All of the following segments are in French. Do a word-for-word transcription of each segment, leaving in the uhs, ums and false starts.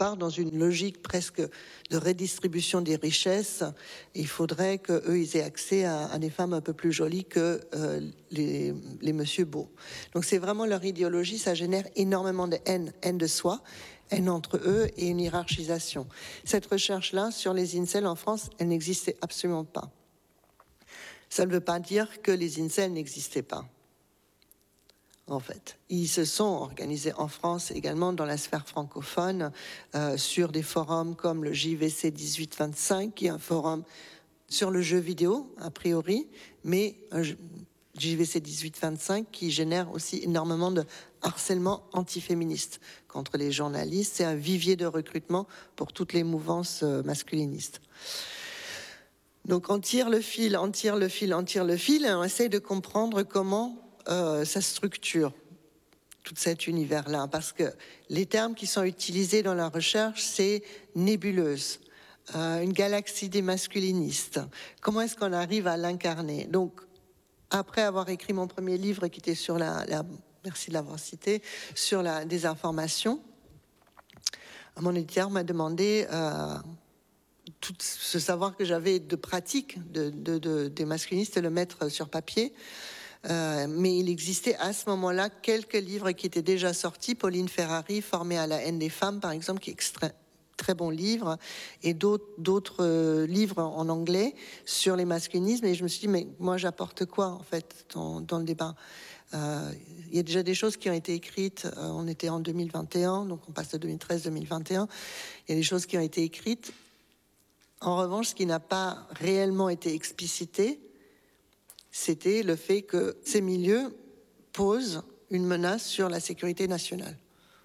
part dans une logique presque de redistribution des richesses. Il faudrait qu'eux, ils aient accès à, à des femmes un peu plus jolies que euh, les, les monsieur beaux. Donc c'est vraiment leur idéologie, ça génère énormément de haine, haine de soi, haine entre eux et une hiérarchisation. Cette recherche-là sur les incels en France, elle n'existait absolument pas. Ça ne veut pas dire que les incels n'existaient pas. En fait, ils se sont organisés en France également dans la sphère francophone euh, sur des forums comme le J V C dix-huit vingt-cinq, qui est un forum sur le jeu vidéo a priori, mais un J V C dix-huit vingt-cinq qui génère aussi énormément de harcèlement antiféministe contre les journalistes. C'est un vivier de recrutement pour toutes les mouvances euh, masculinistes. Donc on tire le fil, on tire le fil, on tire le fil, et on essaye de comprendre comment euh, ça structure tout cet univers-là. Parce que les termes qui sont utilisés dans la recherche, c'est nébuleuse, euh, une galaxie des masculinistes. Comment est-ce qu'on arrive à l'incarner? Donc, après avoir écrit mon premier livre qui était sur la, la merci de l'avoir cité, sur la désinformation, mon éditeur m'a demandé euh, tout ce savoir que j'avais de pratique de, de, de, des masculinistes, le mettre sur papier. Euh, mais il existait à ce moment-là quelques livres qui étaient déjà sortis. Pauline Ferrari, Formée à la haine des femmes, par exemple, qui est extrait, très bon livre, et d'autres, d'autres euh, livres en anglais sur les masculinismes. Et je me suis dit, mais moi, j'apporte quoi, en fait, dans, dans le débat? Euh, il y a déjà des choses qui ont été écrites. Euh, on était en deux mille vingt et un, donc on passe de deux mille treize à deux mille vingt et un. Il y a des choses qui ont été écrites. En revanche, ce qui n'a pas réellement été explicité, c'était le fait que ces milieux posent une menace sur la sécurité nationale.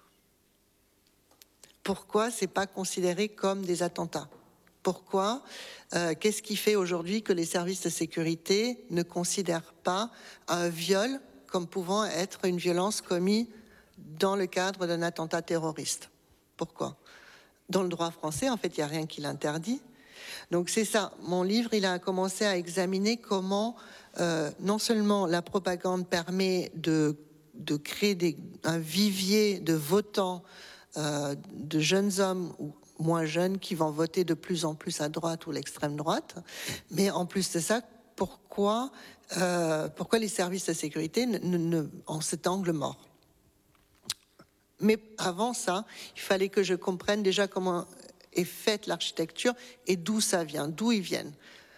Pourquoi c'est pas considéré comme des attentats? Pourquoi euh, Qu'est-ce qui fait aujourd'hui que les services de sécurité ne considèrent pas un viol comme pouvant être une violence commise dans le cadre d'un attentat terroriste? Pourquoi? Dans le droit français, en fait, il n'y a rien qui l'interdit. Donc c'est ça, mon livre, il a commencé à examiner comment euh, non seulement la propagande permet de, de créer des, un vivier de votants, euh, de jeunes hommes ou moins jeunes qui vont voter de plus en plus à droite ou l'extrême droite, mais en plus de ça, pourquoi, euh, pourquoi les services de sécurité ne, ne, en cet angle mort? Mais avant ça, il fallait que je comprenne déjà comment est faite l'architecture et d'où ça vient, d'où ils viennent.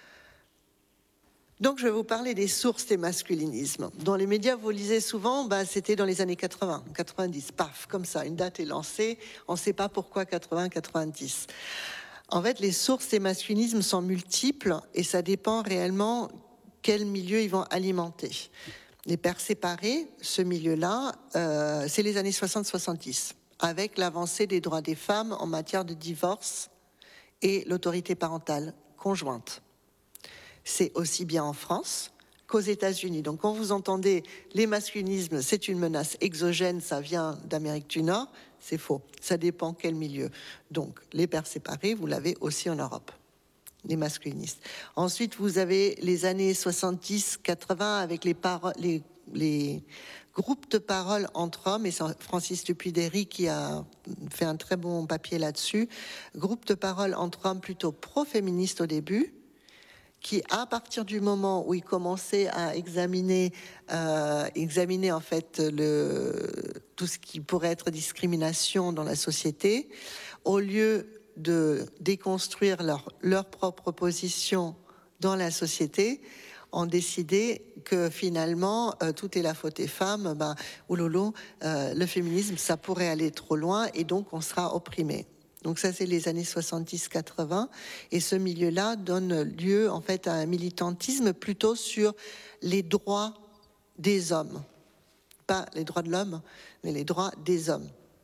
Donc je vais vous parler des sources des masculinismes. Dans les médias, vous lisez souvent, bah, c'était dans les années quatre-vingts, quatre-vingt-dix, paf, comme ça, une date est lancée, on ne sait pas pourquoi quatre-vingts, quatre-vingt-dix. En fait, les sources des masculinismes sont multiples et ça dépend réellement quel milieu ils vont alimenter. Les pères séparés, ce milieu-là, euh, c'est les années soixante soixante-dix. Avec l'avancée des droits des femmes en matière de divorce et l'autorité parentale conjointe. C'est aussi bien en France qu'aux États-Unis. Donc quand vous entendez les masculinismes, c'est une menace exogène, ça vient d'Amérique du Nord, c'est faux. Ça dépend quel milieu. Donc les pères séparés, vous l'avez aussi en Europe, les masculinistes. Ensuite, vous avez les années soixante-dix quatre-vingts avec les, les, les groupes de parole entre hommes, et c'est Francis Dupuy-Derry qui a fait un très bon papier là-dessus, groupe de parole entre hommes plutôt pro-féministes au début, qui, à partir du moment où ils commençaient à examiner, euh, examiner en fait le, tout ce qui pourrait être discrimination dans la société, au lieu de déconstruire leur, leur propre position dans la société, ont décidé que finalement, euh, tout est la faute des femmes, ben, oulolo, euh, le féminisme, ça pourrait aller trop loin et donc on sera opprimé. Donc ça, c'est les années soixante-dix quatre-vingts, et ce milieu-là donne lieu en fait à un militantisme plutôt sur les droits des hommes. Pas les droits de l'homme, mais les droits des hommes.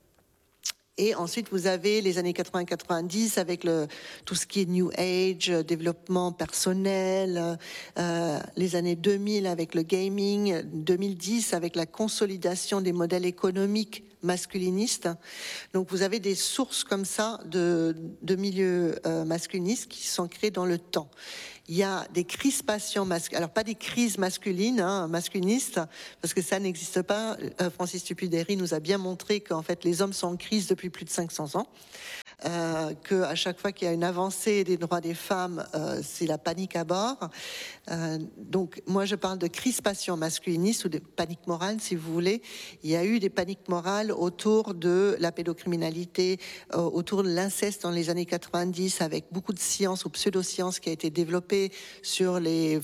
Et ensuite, vous avez les années quatre-vingts quatre-vingt-dix avec le, tout ce qui est New Age, développement personnel, euh, les années deux mille avec le gaming, deux mille dix avec la consolidation des modèles économiques masculinistes. Donc vous avez des sources comme ça de, de milieux euh, masculinistes qui sont créés dans le temps. Il y a des crispations masculines, alors pas des crises masculines, hein, masculinistes, parce que ça n'existe pas. Euh, Francis Dupuy-Derry nous a bien montré qu'en fait les hommes sont en crise depuis plus de cinq cents ans. euh, qu'à chaque fois qu'il y a une avancée des droits des femmes, euh, c'est la panique à bord. Euh, donc moi je parle de crispation masculiniste ou de panique morale si vous voulez. Il y a eu des paniques morales autour de la pédocriminalité, euh, autour de l'inceste dans les années quatre-vingt-dix, avec beaucoup de science ou pseudo-science qui a été développée sur les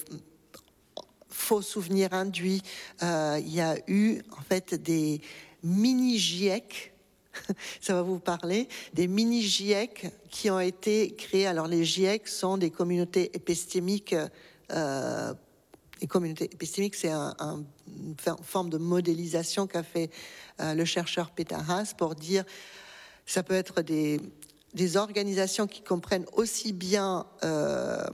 faux souvenirs induits. Euh, il y a eu en fait des mini-GIEC, ça va vous parler, des mini-GIEC qui ont été créés. Alors les GIEC sont des communautés épistémiques. Euh, les communautés épistémiques, c'est un, un, une forme de modélisation qu'a fait euh, le chercheur Peter Haas pour dire ça peut être des, des organisations qui comprennent aussi bien euh,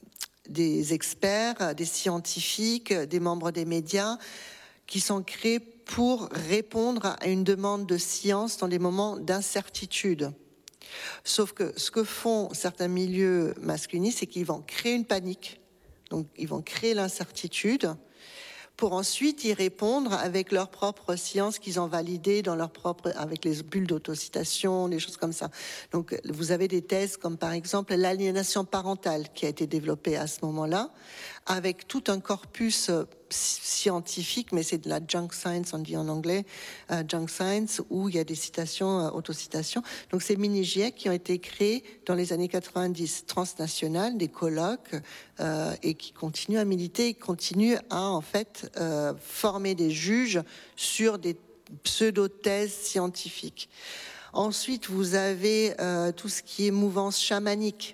des experts, des scientifiques, des membres des médias, qui sont créés pour répondre à une demande de science dans des moments d'incertitude. Sauf que ce que font certains milieux masculinistes, c'est qu'ils vont créer une panique, donc ils vont créer l'incertitude, pour ensuite y répondre avec leur propre science qu'ils ont validée dans leur propre, avec les bulles d'autocitation, des choses comme ça. Donc, vous avez des thèses comme par exemple l'aliénation parentale qui a été développée à ce moment-là, avec tout un corpus scientifique, mais c'est de la junk science, on dit en anglais, euh, junk science, où il y a des citations, euh, autocitations. Donc, ces mini-GIEC qui ont été créés dans les années quatre-vingt-dix, transnationales, des colloques, euh, et qui continuent à militer, et continuent à, en fait, Euh, former des juges sur des pseudo-thèses scientifiques. Ensuite, vous avez euh, tout ce qui est mouvance chamanique,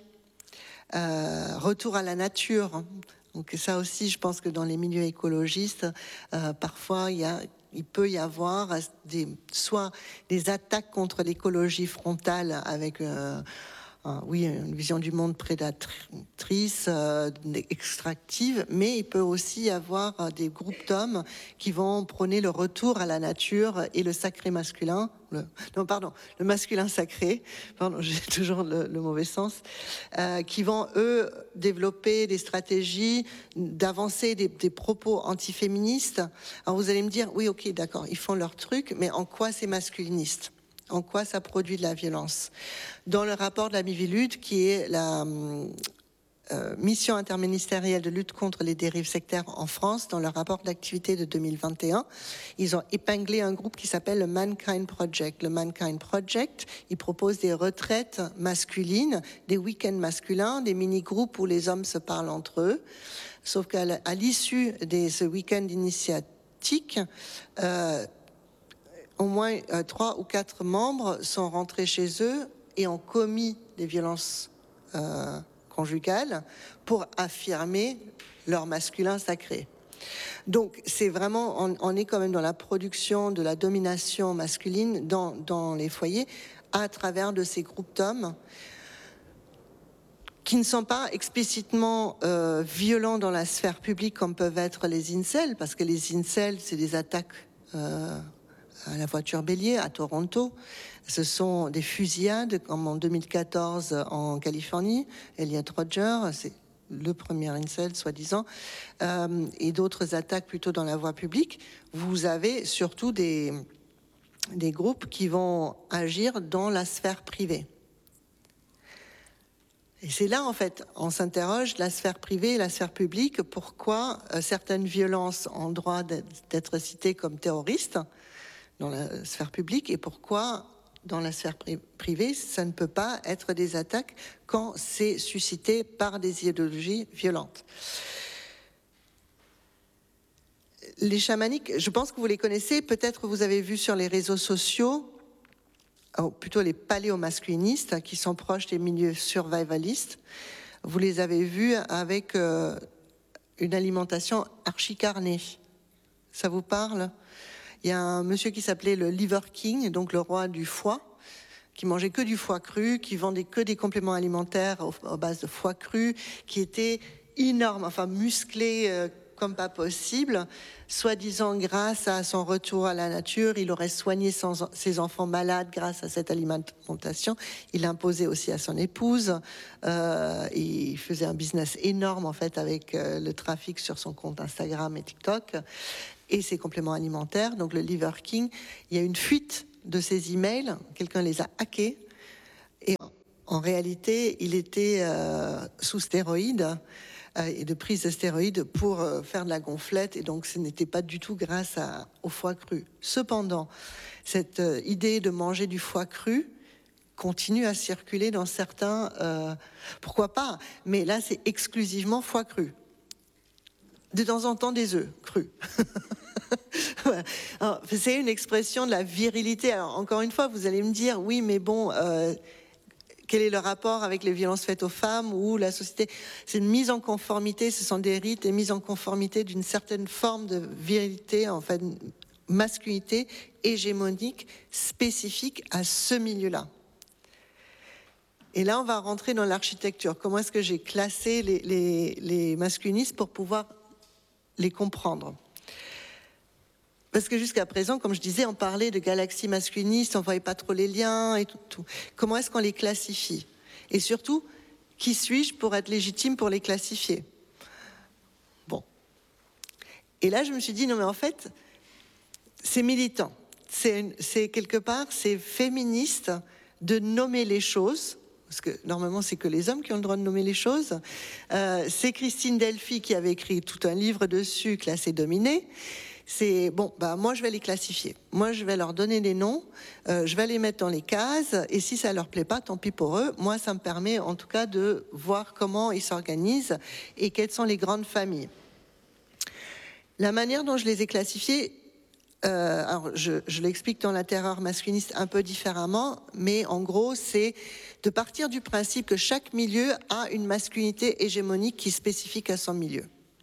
euh, retour à la nature. Donc ça aussi, je pense que dans les milieux écologistes, euh, parfois il y a il peut y avoir des, soit des attaques contre l'écologie frontale avec euh, euh, oui, une vision du monde prédatrice, euh, extractive, mais il peut aussi y avoir euh, des groupes d'hommes qui vont prôner le retour à la nature et le sacré masculin. Le, non, pardon, le masculin sacré, pardon, j'ai toujours le, le mauvais sens, euh, qui vont, eux, développer des stratégies d'avancer des, des propos antiféministes. Alors vous allez me dire, oui, ok, d'accord, ils font leur truc, mais en quoi c'est masculiniste ? En quoi ça produit de la violence? Dans le rapport de la Miviludes, qui est la euh, mission interministérielle de lutte contre les dérives sectaires en France, dans leur rapport d'activité de deux mille vingt et un, ils ont épinglé un groupe qui s'appelle le Mankind Project. Le Mankind Project, il propose des retraites masculines, des week-ends masculins, des mini-groupes où les hommes se parlent entre eux. Sauf qu'à l'issue de ce week-end initiatique, euh, au moins euh, trois ou quatre membres sont rentrés chez eux et ont commis des violences euh, conjugales pour affirmer leur masculin sacré. Donc c'est vraiment, on, on est quand même dans la production de la domination masculine dans, dans les foyers à travers de ces groupes d'hommes qui ne sont pas explicitement euh, violents dans la sphère publique comme peuvent être les incels, parce que les incels, c'est des attaques euh, à la voiture bélier à Toronto. Ce sont des fusillades comme en deux mille quatorze en Californie. Elliot Rodger, c'est le premier incel soi-disant, euh, et d'autres attaques plutôt dans la voie publique. Vous avez surtout des, des groupes qui vont agir dans la sphère privée. Et c'est là, en fait, on s'interroge, la sphère privée et la sphère publique, pourquoi euh, certaines violences ont droit d'être citées comme terroristes dans la sphère publique et pourquoi dans la sphère privée ça ne peut pas être des attaques quand c'est suscité par des idéologies violentes. Les chamaniques, je pense que vous les connaissez, peut-être vous avez vu sur les réseaux sociaux, ou plutôt les paléomasculinistes qui sont proches des milieux survivalistes, vous les avez vus avec euh, une alimentation archi-carnée. Ça vous parle ? Il y a un monsieur qui s'appelait le Liver King, donc le roi du foie, qui mangeait que du foie cru, qui vendait que des compléments alimentaires à base de foie cru, qui était énorme, enfin musclé euh, comme pas possible, soi-disant grâce à son retour à la nature, il aurait soigné son, ses enfants malades grâce à cette alimentation. Il imposait aussi à son épouse, euh, il faisait un business énorme en fait avec euh, le trafic sur son compte Instagram et TikTok. Et ses compléments alimentaires, donc le Liver King, il y a une fuite de ses emails, quelqu'un les a hackés, et En réalité, il était euh, sous stéroïdes euh, et de prise de stéroïdes pour euh, faire de la gonflette, et donc ce n'était pas du tout grâce à, au foie cru. Cependant, cette euh, idée de manger du foie cru continue à circuler dans certains... Euh, pourquoi pas? Mais là, c'est exclusivement foie cru. De temps en temps, des œufs crus. C'est une expression de la virilité. Alors, encore une fois, vous allez me dire, oui, mais bon... Euh, quel est le rapport avec les violences faites aux femmes ou la société? C'est une mise en conformité, ce sont des rites et mise en conformité d'une certaine forme de virilité, en fait, masculinité hégémonique spécifique à ce milieu-là. Et là, on va rentrer dans l'architecture. Comment est-ce que j'ai classé les, les, les masculinistes pour pouvoir les comprendre? Parce que jusqu'à présent, comme je disais, on parlait de galaxies masculinistes, on ne voyait pas trop les liens et tout. tout. Comment est-ce qu'on les classifie? Et surtout, qui suis-je pour être légitime pour les classifier? Bon. Et là, je me suis dit, non mais en fait, c'est militant. C'est, c'est quelque part, c'est féministe de nommer les choses, parce que normalement, c'est que les hommes qui ont le droit de nommer les choses. Euh, c'est Christine Delphi qui avait écrit tout un livre dessus, Classé dominé. C'est bon, bah moi je vais les classifier. Moi je vais leur donner des noms, euh, je vais les mettre dans les cases, et si ça leur plaît pas, tant pis pour eux. Moi, ça me permet en tout cas de voir comment ils s'organisent et quelles sont les grandes familles. La manière dont je les ai classifiés, euh, alors je, je l'explique dans la terreur masculiniste un peu différemment, mais en gros, c'est de partir du principe que chaque milieu a une masculinité hégémonique qui est spécifique à son milieu.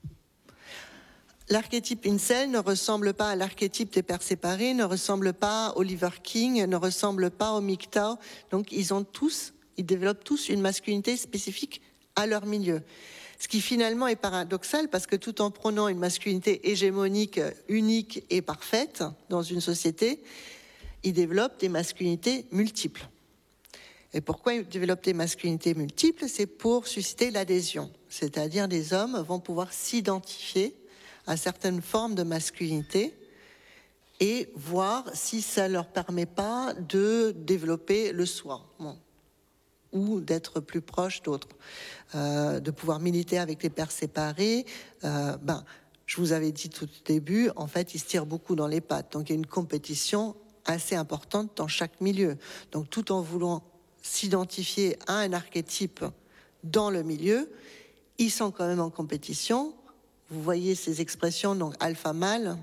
L'archétype incel ne ressemble pas à l'archétype des pères séparés, ne ressemble pas à Oliver King, ne ressemble pas au M G T O W. Donc ils ont tous, ils développent tous une masculinité spécifique à leur milieu. Ce qui finalement est paradoxal parce que tout en prenant une masculinité hégémonique, unique et parfaite dans une société, ils développent des masculinités multiples. Et pourquoi ils développent des masculinités multiples? C'est pour susciter l'adhésion. C'est-à-dire des hommes vont pouvoir s'identifier à certaines formes de masculinité et voir si ça ne leur permet pas de développer le soi, bon, ou d'être plus proche d'autres, euh, de pouvoir militer avec les pères séparés. Euh, ben, je vous avais dit tout au début, en fait, ils se tirent beaucoup dans les pattes. Donc, il y a une compétition assez importante dans chaque milieu. Donc, tout en voulant s'identifier à un archétype dans le milieu, ils sont quand même en compétition. Vous voyez ces expressions, donc alpha-mâle.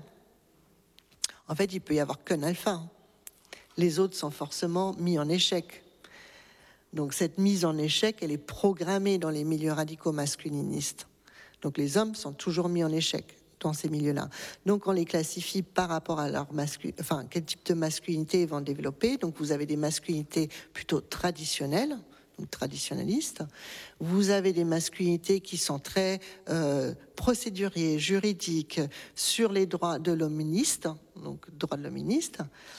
En fait, il peut y avoir qu'un alpha. Les autres sont forcément mis en échec. Donc cette mise en échec, elle est programmée dans les milieux radicaux masculinistes. Donc les hommes sont toujours mis en échec dans ces milieux-là. Donc on les classifie par rapport à leur masculinité, enfin quel type de masculinité ils vont développer. Donc vous avez des masculinités plutôt traditionnelles, donc traditionnalistes. Vous avez des masculinités qui sont très euh, procéduriers, juridiques, sur les droits de l'hoministe, donc droits de l'hoministe.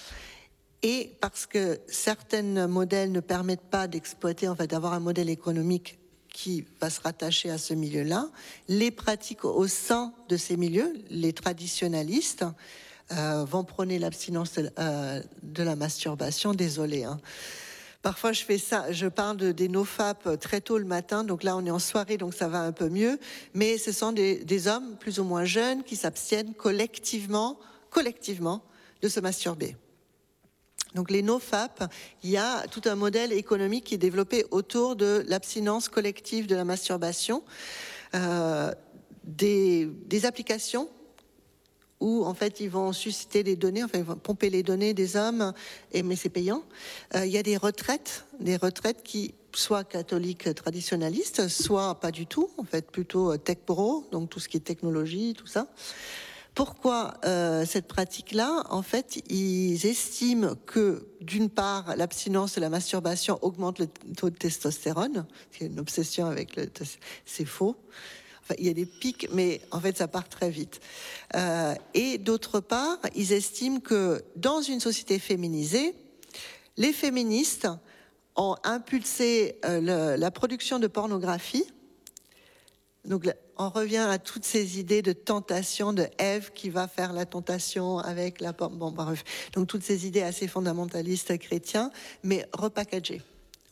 Et parce que certains modèles ne permettent pas d'exploiter, en fait, d'avoir un modèle économique qui va se rattacher à ce milieu-là, les pratiques au sein de ces milieux, les traditionalistes, euh, vont prôner l'abstinence de, euh, de la masturbation. Désolé, hein. Parfois, je fais ça, je parle de, des nofap très tôt le matin, donc là, on est en soirée, donc ça va un peu mieux. Mais ce sont des, des hommes plus ou moins jeunes qui s'abstiennent collectivement, collectivement de se masturber. Donc les nofap, il y a tout un modèle économique qui est développé autour de l'abstinence collective de la masturbation, euh, des, des applications où en fait ils vont susciter des données, enfin ils vont pomper les données des hommes, et, mais c'est payant. Euh, il y a des retraites, des retraites qui soit catholiques traditionnalistes, soit pas du tout, en fait plutôt tech pro, donc tout ce qui est technologie, tout ça. Pourquoi euh, cette pratique-là? En fait, ils estiment que, d'une part, l'abstinence de la masturbation augmente le taux de testostérone. C'est une obsession avec le... C'est faux. Enfin, il y a des pics, mais en fait, ça part très vite. Euh, et d'autre part, ils estiment que, dans une société féminisée, les féministes ont impulsé euh, le, la production de pornographie. Donc, on revient à toutes ces idées de tentation, de Ève qui va faire la tentation avec la... Bon, bref. Donc, toutes ces idées assez fondamentalistes chrétiens, mais repackagées.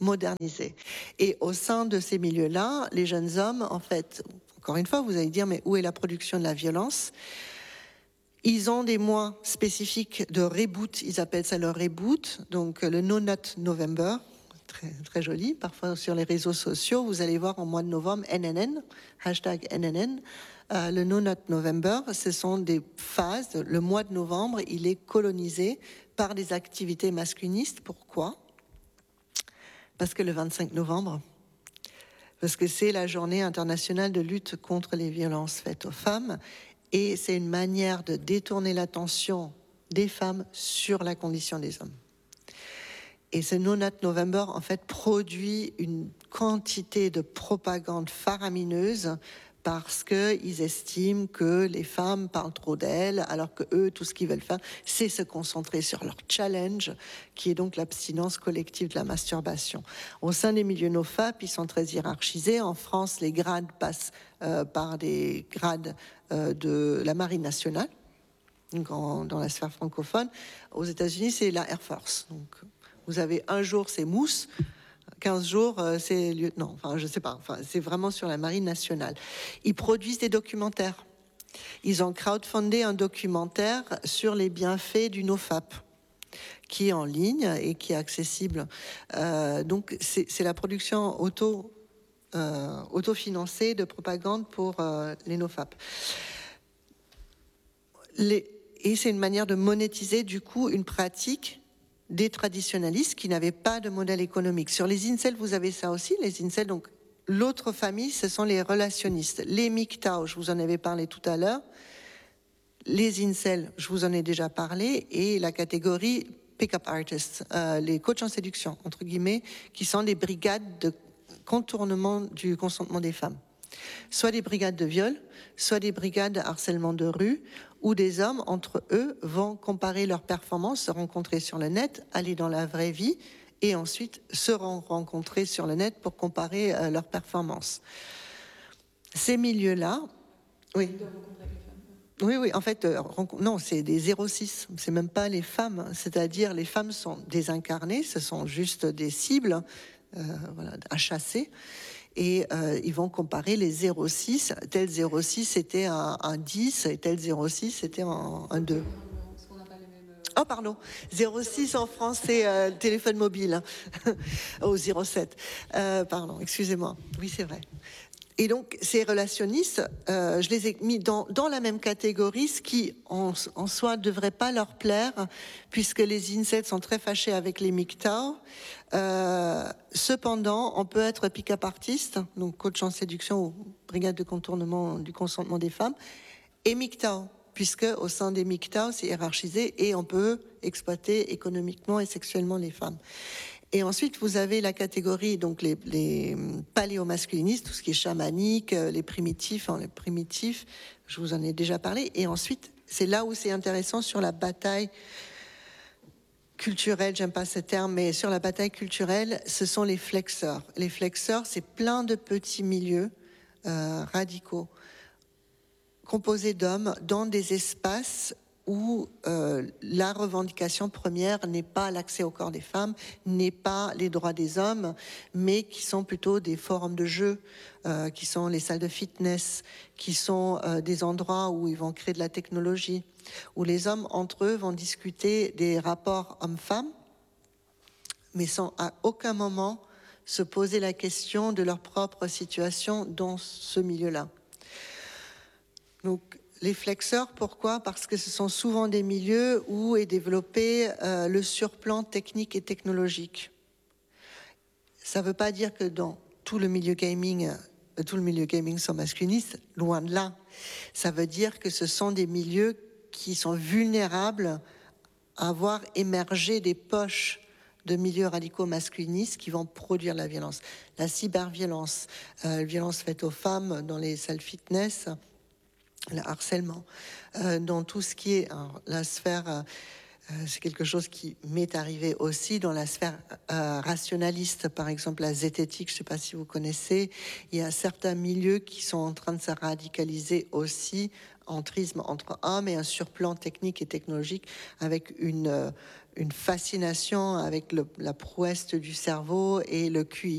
modernisé. Et au sein de ces milieux-là, les jeunes hommes, en fait, encore une fois, vous allez dire, mais où est la production de la violence ? Ils ont des mois spécifiques de reboot, ils appellent ça leur reboot, donc le No Nut November, très, très joli, parfois sur les réseaux sociaux, vous allez voir en mois de novembre, N N N, hashtag N N N, euh, le No Nut November, ce sont des phases, le mois de novembre, il est colonisé par des activités masculinistes. Pourquoi ? Parce que le vingt-cinq novembre, parce que c'est la journée internationale de lutte contre les violences faites aux femmes, et c'est une manière de détourner l'attention des femmes sur la condition des hommes. Et ce No Nut November, en fait, produit une quantité de propagande faramineuse parce qu'ils estiment que les femmes parlent trop d'elles, alors que eux, tout ce qu'ils veulent faire, c'est se concentrer sur leur challenge, qui est donc l'abstinence collective de la masturbation. Au sein des milieux nofap, ils sont très hiérarchisés. En France, les grades passent euh, par des grades euh, de la Marine nationale, donc en, dans la sphère francophone. Aux États-Unis, c'est la Air Force. Donc, vous avez un jour, c'est mousse, quinze jours, c'est lieutenant. Enfin, je sais pas. Enfin, c'est vraiment sur la Marine nationale. Ils produisent des documentaires. Ils ont crowdfundé un documentaire sur les bienfaits du nofap, qui est en ligne et qui est accessible. Euh, donc, c'est, c'est la production auto, euh, autofinancée de propagande pour euh, les nofap. Les, et c'est une manière de monétiser, du coup, une pratique des traditionalistes qui n'avaient pas de modèle économique. Sur les incels, vous avez ça aussi, les incels, donc l'autre famille, ce sont les relationnistes. Les M G T O W, je vous en avais parlé tout à l'heure. Les incels, je vous en ai déjà parlé. Et la catégorie pick-up artists, euh, les coachs en séduction, entre guillemets, qui sont des brigades de contournement du consentement des femmes. Soit des brigades de viol, soit des brigades de harcèlement de rue, où des hommes, entre eux, vont comparer leurs performances, se rencontrer sur le net, aller dans la vraie vie, et ensuite se rencontrer sur le net pour comparer euh, leurs performances. Ces milieux-là... Oui. Oui, oui, en fait, euh, non, c'est des zéro six, c'est même pas les femmes, c'est-à-dire les femmes sont désincarnées, ce sont juste des cibles euh, voilà, à chasser. Et euh, ils vont comparer les zéro six, tel zéro six c'était un, un dix et tel zéro six c'était un, un deux. Oh pardon, zéro six en France c'est euh, le téléphone mobile, au zéro sept, euh, pardon, excusez-moi, oui c'est vrai. Et donc ces relationnistes, euh, je les ai mis dans, dans la même catégorie, ce qui en, en soi ne devrait pas leur plaire, puisque les incels sont très fâchés avec les M G T O W. Euh, cependant, on peut être pick-up artiste, donc coach en séduction ou brigade de contournement du consentement des femmes, et M G T O W, puisque au sein des M G T O W, c'est hiérarchisé et on peut exploiter économiquement et sexuellement les femmes. Et ensuite, vous avez la catégorie, donc les, les paléomasculinistes, tout ce qui est chamanique, les primitifs, hein, les primitifs, je vous en ai déjà parlé. Et ensuite, c'est là où c'est intéressant sur la bataille culturelle, j'aime pas ce terme, mais sur la bataille culturelle, ce sont les flexeurs. Les flexeurs, c'est plein de petits milieux euh, radicaux, composés d'hommes, dans des espaces où euh, la revendication première n'est pas l'accès au corps des femmes, n'est pas les droits des hommes, mais qui sont plutôt des forums de jeu, euh, qui sont les salles de fitness, qui sont euh, des endroits où ils vont créer de la technologie, où les hommes entre eux vont discuter des rapports hommes-femmes, mais sans à aucun moment se poser la question de leur propre situation dans ce milieu-là. Donc, les flexeurs, pourquoi ? Parce que ce sont souvent des milieux où est développé euh, le surplan technique et technologique. Ça ne veut pas dire que dans tout le milieu gaming, euh, tout le milieu gaming sont masculinistes, loin de là. Ça veut dire que ce sont des milieux qui sont vulnérables à voir émerger des poches de milieux radicaux masculinistes qui vont produire la violence. La cyberviolence, euh, la violence faite aux femmes dans les salles fitness, le harcèlement, euh, dans tout ce qui est alors, la sphère, euh, Euh, c'est quelque chose qui m'est arrivé aussi dans la sphère euh, rationaliste, par exemple la zététique, je ne sais pas si vous connaissez. Il y a certains milieux qui sont en train de se radicaliser aussi, entrisme entre hommes et un surplan technique et technologique avec une, euh, une fascination avec le, la prouesse du cerveau et le Q I.